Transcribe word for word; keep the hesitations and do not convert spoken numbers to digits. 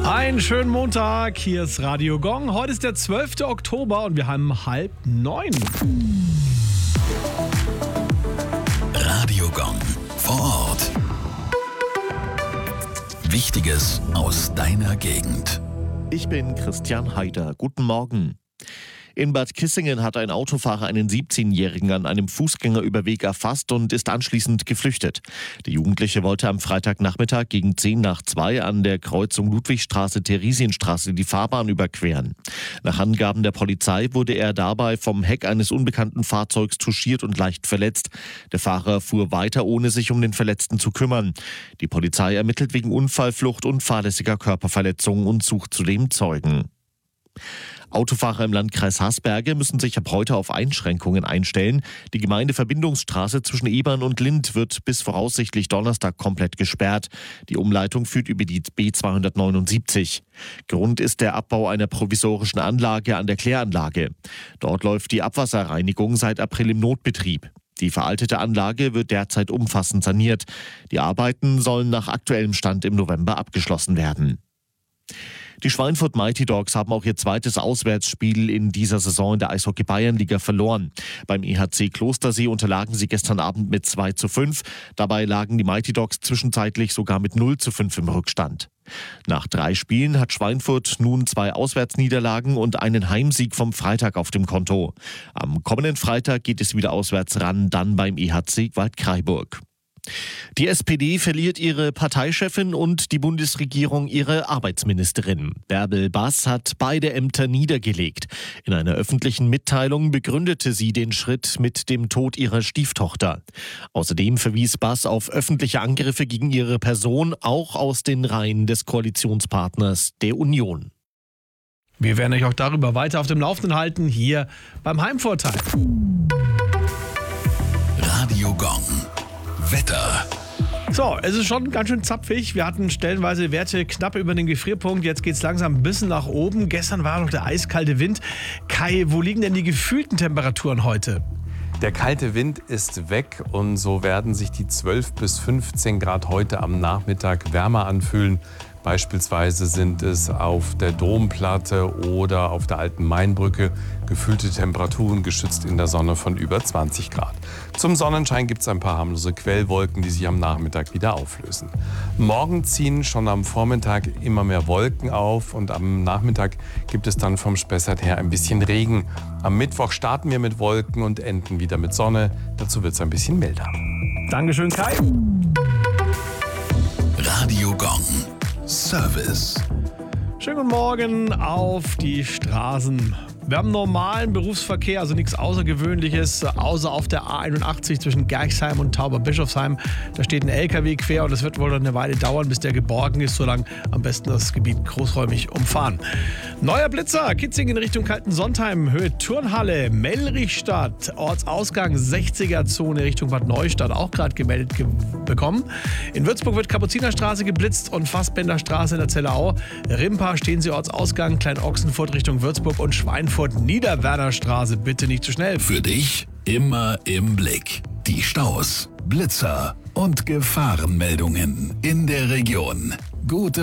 Einen schönen Montag, hier ist Radio Gong. Heute ist der zwölfte Oktober und wir haben halb neun. Radio Gong vor Ort. Wichtiges aus deiner Gegend. Ich bin Christian Haider. Guten Morgen. In Bad Kissingen hat ein Autofahrer einen siebzehnjährigen an einem Fußgängerüberweg erfasst und ist anschließend geflüchtet. Der Jugendliche wollte am Freitagnachmittag gegen zehn nach zwei an der Kreuzung Ludwigstraße-Theresienstraße die Fahrbahn überqueren. Nach Angaben der Polizei wurde er dabei vom Heck eines unbekannten Fahrzeugs touchiert und leicht verletzt. Der Fahrer fuhr weiter, ohne sich um den Verletzten zu kümmern. Die Polizei ermittelt wegen Unfallflucht und fahrlässiger Körperverletzung und sucht zudem Zeugen. Autofahrer im Landkreis Hasberge müssen sich ab heute auf Einschränkungen einstellen. Die Gemeindeverbindungsstraße zwischen Ebern und Lind wird bis voraussichtlich Donnerstag komplett gesperrt. Die Umleitung führt über die B zweihundertneunundsiebzig. Grund ist der Abbau einer provisorischen Anlage an der Kläranlage. Dort läuft die Abwasserreinigung seit April im Notbetrieb. Die veraltete Anlage wird derzeit umfassend saniert. Die Arbeiten sollen nach aktuellem Stand im November abgeschlossen werden. Die Schweinfurt Mighty Dogs haben auch ihr zweites Auswärtsspiel in dieser Saison in der Eishockey-Bayernliga verloren. Beim E H C Klostersee unterlagen sie gestern Abend mit zwei zu fünf. Dabei lagen die Mighty Dogs zwischenzeitlich sogar mit null zu fünf im Rückstand. Nach drei Spielen hat Schweinfurt nun zwei Auswärtsniederlagen und einen Heimsieg vom Freitag auf dem Konto. Am kommenden Freitag geht es wieder auswärts ran, dann beim E H C Waldkraiburg. Die S P D verliert ihre Parteichefin und die Bundesregierung ihre Arbeitsministerin. Bärbel Bass hat beide Ämter niedergelegt. In einer öffentlichen Mitteilung begründete sie den Schritt mit dem Tod ihrer Stieftochter. Außerdem verwies Bass auf öffentliche Angriffe gegen ihre Person, auch aus den Reihen des Koalitionspartners der Union. Wir werden euch auch darüber weiter auf dem Laufenden halten, hier beim Heimvorteil. Radio Gong. Wetter. So, es ist schon ganz schön zapfig. Wir hatten stellenweise Werte knapp über den Gefrierpunkt. Jetzt geht es langsam ein bisschen nach oben. Gestern war noch der eiskalte Wind. Kai, wo liegen denn die gefühlten Temperaturen heute? Der kalte Wind ist weg und so werden sich die zwölf bis fünfzehn Grad heute am Nachmittag wärmer anfühlen. Beispielsweise sind es auf der Domplatte oder auf der Alten Mainbrücke gefühlte Temperaturen geschützt in der Sonne von über zwanzig Grad. Zum Sonnenschein gibt es ein paar harmlose Quellwolken, die sich am Nachmittag wieder auflösen. Morgen ziehen schon am Vormittag immer mehr Wolken auf und am Nachmittag gibt es dann vom Spessart her ein bisschen Regen. Am Mittwoch starten wir mit Wolken und enden wieder mit Sonne. Dazu wird es ein bisschen milder. Dankeschön, Kai. Radio Gong. Service. Schönen guten Morgen auf die Straßen. Wir haben normalen Berufsverkehr, also nichts Außergewöhnliches, außer auf der A einundachtzig zwischen Gerxheim und Tauberbischofsheim. Da steht ein L K W quer und es wird wohl noch eine Weile dauern, bis der geborgen ist. Solange am besten das Gebiet großräumig umfahren. Neuer Blitzer, Kitzingen in Richtung Kaltensontheim, Höhe Turnhalle, Mellrichstadt, Ortsausgang sechziger-Zone Richtung Bad Neustadt, auch gerade gemeldet ge- bekommen. In Würzburg wird Kapuzinerstraße geblitzt und Fassbänderstraße in der Zellerau. Rimpa stehen Sie Ortsausgang, Klein-Ochsenfurt Richtung Würzburg und Schweinfurt Niederwernerstraße. Bitte nicht zu schnell. Für dich immer im Blick. Die Staus, Blitzer und Gefahrenmeldungen in der Region. Gute